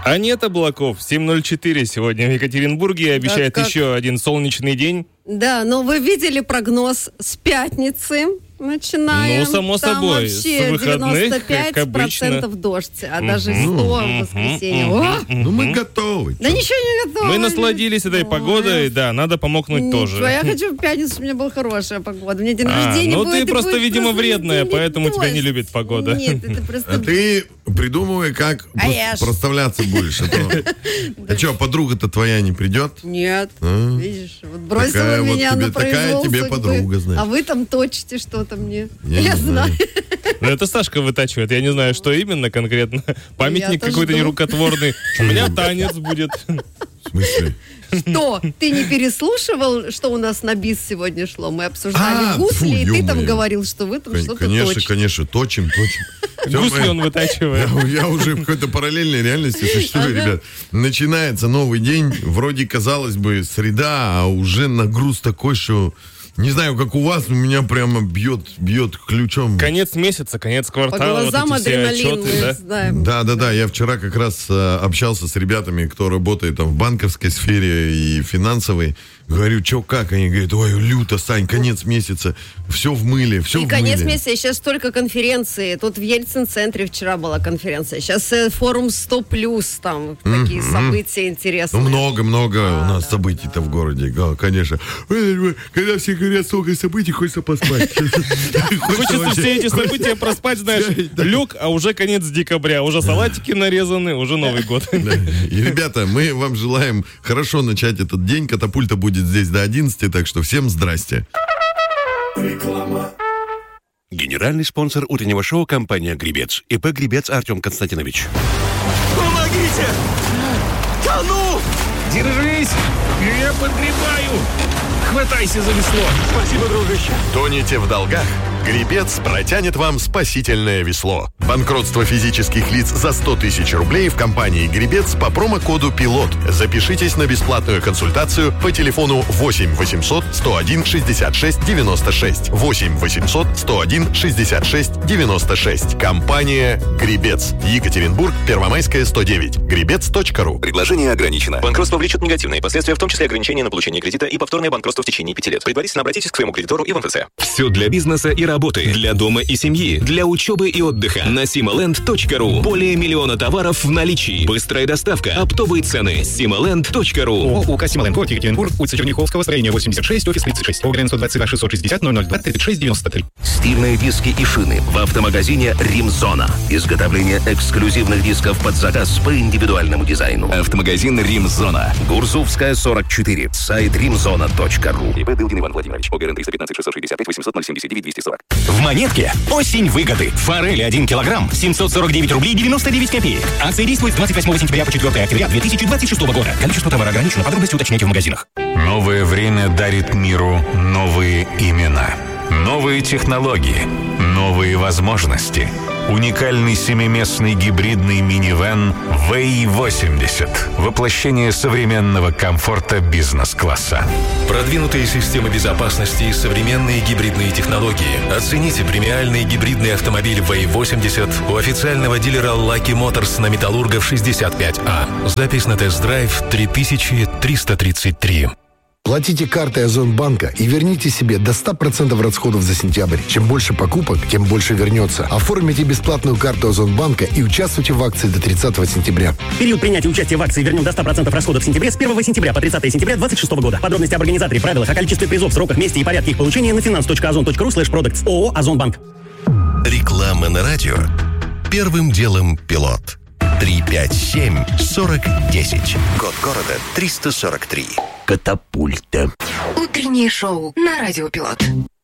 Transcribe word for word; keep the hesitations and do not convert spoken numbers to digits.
А нет облаков. семь ноль четыре сегодня в Екатеринбурге. Обещает как? еще один солнечный день. Да, но вы видели прогноз с пятницы? Начинаем. Ну, само Там собой, вообще с выходных, девяносто пять процентов дождь, а даже сто в воскресенье. О! Ну, мы готовы. Да ничего не готово. Мы насладились этой Ой. погодой, да, надо помокнуть Ничего, тоже. я хочу в пятницу, у меня была хорошая погода. У меня день А, рождения ну будет. ты и просто, будет видимо, просто вредная, весь поэтому дождь. тебя не любит погода. Нет, это просто... А ты придумывай, как А прос- я ж- проставляться будешь. А, то- а что, подруга-то твоя не придет? Нет, А? видишь, вот бросила Такая вот меня тебе- на произвол такая тебе судьбы. подруга, знаешь. А вы там точите что-то мне. Я Я, не знаю. Ну, это Сашка вытачивает. Я не знаю, что именно конкретно. Памятник Я-то какой-то жду. нерукотворный. У меня танец будет. В смысле? Что? Ты не переслушивал, что у нас на бис сегодня шло? Мы обсуждали А, гусли, фу, и ты там ё-моё. говорил, что вы там Кон- что-то Конечно, точите. конечно, точим, точим. Всё, Гусли мы- он вытачивает. Я, я уже в какой-то параллельной реальности существую, Ага. ребят. Начинается новый день. Вроде, казалось бы, среда, а уже нагруз такой, что... Не знаю, как у вас, у меня прямо бьет, бьет ключом. Конец месяца, конец По квартала. глазам вот эти все адреналин, отчеты, мы да? знаем. Да, да, да. Я вчера как раз э, общался с ребятами, кто работает там в банковской сфере и финансовой. Говорю, что как? Они говорят, ой, люто, Сань, конец месяца. Все в мыле, все И в конец мыле. месяца, сейчас только конференции. Тут в Ельцин-центре вчера была конференция. Сейчас э, форум сто плюс, там такие события интересные. Ну, много-много у нас событий-то в городе, да, конечно. Когда все говорят, сколько событий, хочется поспать. Хочется все эти события проспать, знаешь, лег, а уже конец декабря, уже салатики нарезаны, уже Новый год. И, ребята, мы вам желаем хорошо начать этот день. Катапульта будет здесь до одиннадцати, так что всем здрасте. Генеральный спонсор утреннего шоу — компания «Гребец». ИП «Гребец» Артем Константинович. Помогите! Тону! Держись! Я подгребаю! Хватайся за весло! Спасибо, дружище! Тонете в долгах? Гребец протянет вам спасительное весло. Банкротство физических лиц за сто тысяч рублей в компании «Гребец» по промокоду «Пилот». Запишитесь на бесплатную консультацию по телефону восемь восемьсот сто один шестьдесят шесть девяносто шесть. восемь восемьсот сто один шестьдесят шесть девяносто шесть. Компания «Гребец». Екатеринбург, Первомайская, сто девять. гребец точка ру. Предложение ограничено. Банкротство влечет негативные последствия, в том числе ограничение на получение кредита и повторное банкротство в течение пяти лет. Предварительно обратитесь к своему кредитору и в эн эф эс. Все для бизнеса и работы, для дома и семьи, для учебы и отдыха. На симоленд точка ру. Более миллиона товаров в наличии. Быстрая доставка, оптовые цены. симоленд точка ру. ООО «Симоленд», город Екатеринбург, улица Черняховского, строение восемьдесят шесть, офис тридцать шесть. ОГРН сто двадцать два шестьсот шестьдесят ноль ноль два тридцать шесть девяносто три. Стильные диски и шины в автомагазине «Римзона». Изготовление эксклюзивных дисков под заказ по индивидуальному дизайну. Автомагазин «Римзона». Гурзувская, сорок четыре. Сайт римзона точка ру. ИП Дылдин Иван Владимирович. ОГРН триста пятнадцать шестьсот шестьдесят пять восемьсот ноль семьдесят девять двести сорок. В Монетке осень выгоды. Форель один килограмм, семьсот сорок девять рублей девяносто девять копеек. Акция действует с двадцать восьмого сентября по четвёртого октября две тысячи двадцать шестого года. Количество товара ограничено. Подробности уточняйте в магазинах. Новое время дарит миру новые имена. Новые технологии, новые возможности. Уникальный семиместный гибридный минивэн вэй восемьдесят. Воплощение современного комфорта бизнес-класса. Продвинутые системы безопасности и современные гибридные технологии. Оцените премиальный гибридный автомобиль вэй восемьдесят у официального дилера Lucky Motors на Металлургов шестьдесят пять А. Запись на тест-драйв три тысячи триста тридцать три. Платите картой Озонбанка и верните себе до ста процентов расходов за сентябрь. Чем больше покупок, тем больше вернется. Оформите бесплатную карту Озонбанка и участвуйте в акции до тридцатого сентября. Период принятия участия в акции вернем до ста процентов расходов в сентябре с первого сентября по тридцатого сентября две тысячи двадцать шестого года. Подробности об организаторе, правилах, о количестве призов, сроках, месте и порядке их получения на finance точка озон точка ру слэш продактс. ООО «Озонбанк». Реклама на радио. Первым делом «Пилот». три пять семь сорок десять. Код города триста сорок три. Катапульта. Утреннее шоу на Радио Пилот.